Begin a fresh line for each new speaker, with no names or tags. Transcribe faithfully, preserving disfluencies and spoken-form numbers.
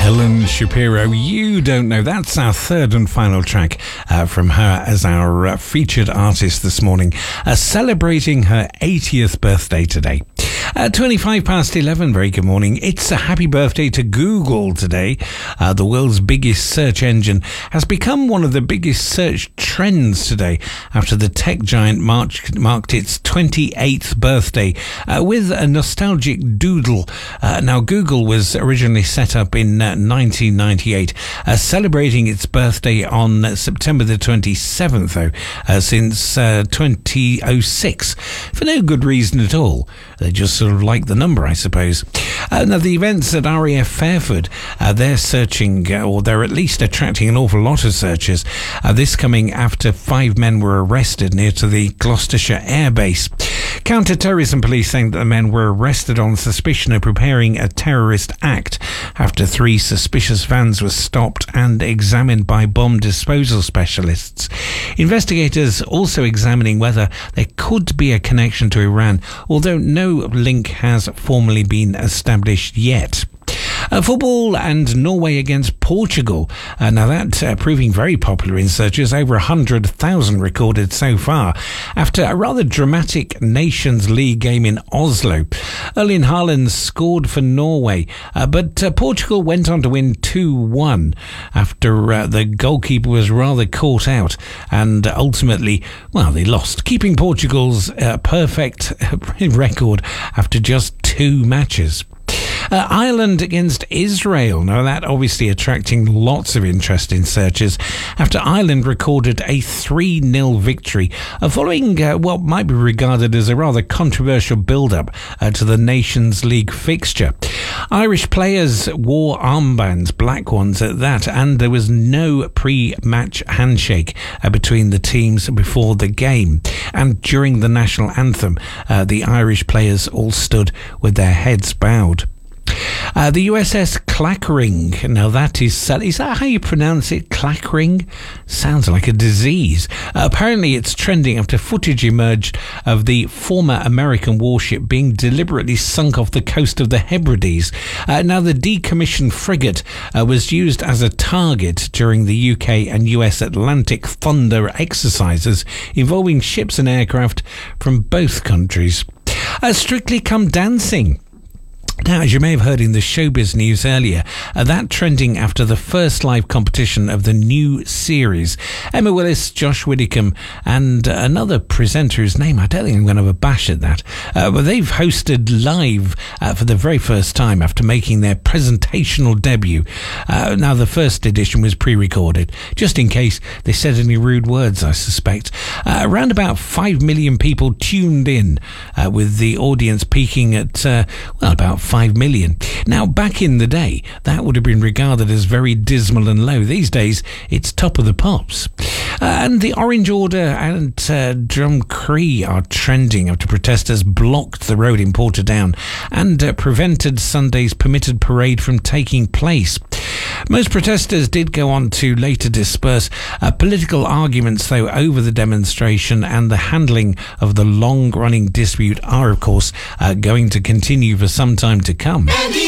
Helen Shapiro, You Don't Know. That's our third and final track uh, from her as our uh, featured artist this morning, uh, celebrating her eightieth birthday today. Uh, twenty-five past eleven, very good morning. It's a happy birthday to Google today. Uh, the world's biggest search engine has become one of the biggest search trends today after the tech giant march, marked its twenty-eighth birthday uh, with a nostalgic doodle. Uh, now, Google was originally set up in uh, nineteen ninety-eight, uh, celebrating its birthday on uh, September the twenty-seventh, though, uh, since uh, two thousand six, for no good reason at all. They just sort of like the number, I suppose. Uh, now, the events at R A F Fairford, uh, they're searching, uh, or they're at least attracting an awful lot of searchers. Uh, this coming after five men were arrested near to the Gloucestershire Air Base. Counter-terrorism police saying that the men were arrested on suspicion of preparing a terrorist act after three suspicious vans were stopped and examined by bomb disposal specialists. Investigators also examining whether there could be a connection to Iran, although no link has formally been established yet. Uh, football and Norway against Portugal. Uh, now that uh, proving very popular in searches, over one hundred thousand recorded so far after a rather dramatic Nations League game in Oslo. Erling Haaland scored for Norway, uh, but uh, Portugal went on to win two one after uh, the goalkeeper was rather caught out, and ultimately, well, they lost, keeping Portugal's uh, perfect record after just two matches. Uh, Ireland against Israel. Now, that obviously attracting lots of interest in searches after Ireland recorded a three nil victory uh, following uh, what might be regarded as a rather controversial build-up uh, to the Nations League fixture. Irish players wore armbands, black ones at that, and there was no pre-match handshake uh, between the teams before the game. And during the national anthem, uh, the Irish players all stood with their heads bowed. Uh, the U S S Clackering. Now that is, uh, is that how you pronounce it? Clackering? Sounds like a disease. Uh, apparently it's trending after footage emerged of the former American warship being deliberately sunk off the coast of the Hebrides. Uh, now the decommissioned frigate uh, was used as a target during the U K and U S Atlantic Thunder exercises involving ships and aircraft from both countries. Uh, Strictly Come Dancing. Now, as you may have heard in the showbiz news earlier, uh, that trending after the first live competition of the new series. Emma Willis, Josh Widdicombe, and uh, another presenter whose name, I don't think I'm going to have a bash at that. Uh, but they've hosted live uh, for the very first time after making their presentational debut. Uh, now, the first edition was pre-recorded, just in case they said any rude words, I suspect. Uh, around about five million people tuned in, uh, with the audience peaking at, uh, well, about five million. Now, back in the day, that would have been regarded as very dismal and low. These days, it's top of the pops. Uh, and the Orange Order and uh, Drumcree are trending after protesters blocked the road in Portadown and uh, prevented Sunday's permitted parade from taking place. Most protesters did go on to later disperse. Uh, political arguments, though, over the demonstration and the handling of the long-running dispute are, of course, uh, going to continue for some time to come.